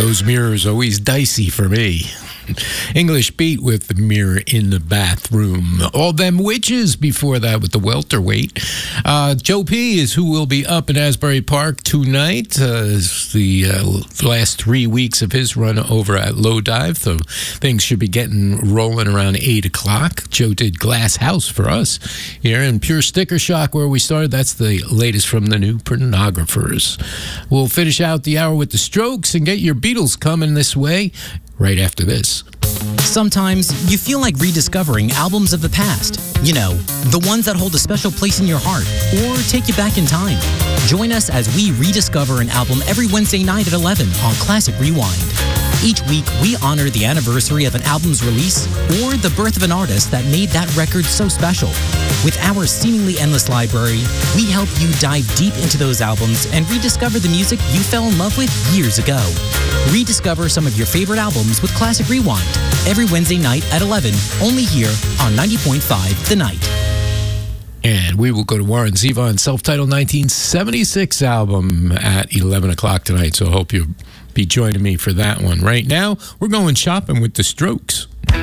those mirrors always dicey for me. English Beat with The Mirror in the Bathroom. All Them Witches before that with the welterweight. Joe P is who will be up in Asbury Park tonight. The last 3 weeks of his run over at Low Dive, so things should be getting rolling around 8 o'clock. Joe did Glass House for us here, and Pure Sticker Shock where we started. That's the latest from the New Pornographers. We'll finish out the hour with the Strokes and get your Beatles coming this way right after this. Sometimes you feel like rediscovering albums of the past. You know, the ones that hold a special place in your heart or take you back in time. Join us as we rediscover an album every Wednesday night at 11 on Classic Rewind. Each week, we honor the anniversary of an album's release or the birth of an artist that made that record so special. With our seemingly endless library, we help you dive deep into those albums and rediscover the music you fell in love with years ago. Rediscover some of your favorite albums with Classic Rewind every Wednesday night at 11, only here on 90.5 The Night. And we will go to Warren Zevon's self-titled 1976 album at 11 o'clock tonight, so I hope you'll be joining me for that one. Right now, we're going shopping with the Strokes.